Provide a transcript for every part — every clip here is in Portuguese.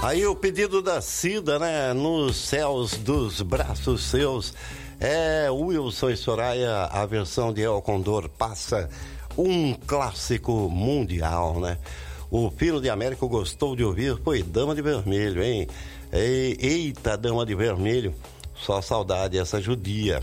Aí o pedido da Cida, né? Nos céus dos braços seus. É Wilson e Soraya, a versão de El Condor passa um clássico mundial, né? O filho de Américo gostou de ouvir, foi Dama de Vermelho, hein? Eita, Dama de Vermelho, só saudade essa judia.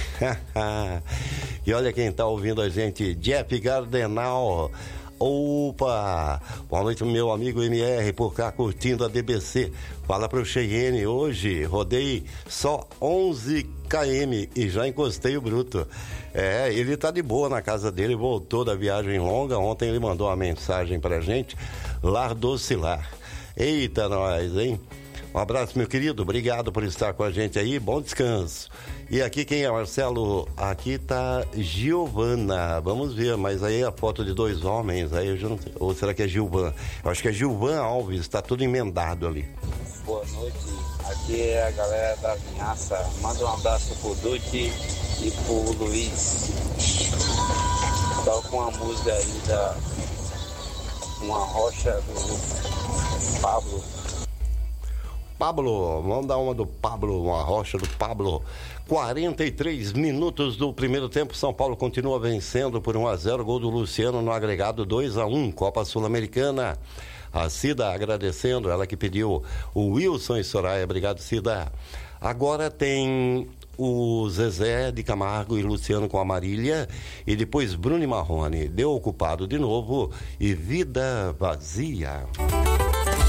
E olha quem tá ouvindo a gente, Jeff Gardenal. Opa, boa noite meu amigo MR, por cá curtindo a DBC. Fala pro Cheyenne, hoje rodei só 11 km e já encostei o bruto. Ele tá de boa na casa dele, voltou da viagem longa. Ontem ele mandou uma mensagem pra gente, Lar Doce Lar. Eita nós, hein? Um abraço, meu querido, obrigado por estar com a gente aí, bom descanso. E aqui quem é, Marcelo? Aqui tá Giovana, vamos ver, mas aí a foto de dois homens, aí eu já não sei, ou será que é Gilvan? Eu acho que é Gilvan Alves, tá tudo emendado ali. Boa noite, aqui é a galera da Vinhaça, manda um abraço pro Duque e pro Luiz. Toca uma música aí da Uma Rocha do Pablo, vamos dar uma do Pablo, uma rocha do Pablo. 43 minutos do primeiro tempo, São Paulo continua vencendo por 1-0, gol do Luciano no agregado 2-1, Copa Sul-Americana. A Cida agradecendo, ela que pediu o Wilson e Soraya, obrigado Cida. Agora tem o Zezé de Camargo e Luciano com a Marília, e depois Bruno e Marrone, deu ocupado de novo e Vida Vazia.